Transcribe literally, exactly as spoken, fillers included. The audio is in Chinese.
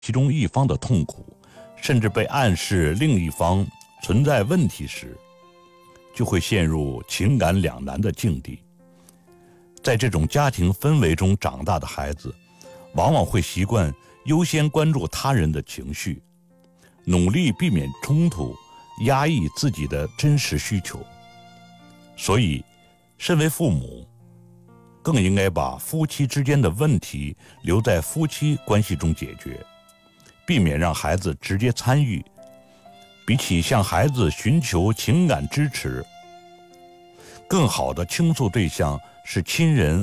其中一方的痛苦，甚至被暗示另一方存在问题时，就会陷入情感两难的境地。在这种家庭氛围中长大的孩子，往往会习惯优先关注他人的情绪，努力避免冲突，压抑自己的真实需求。所以，身为父母，更应该把夫妻之间的问题留在夫妻关系中解决，避免让孩子直接参与。比起向孩子寻求情感支持，更好的倾诉对象是亲人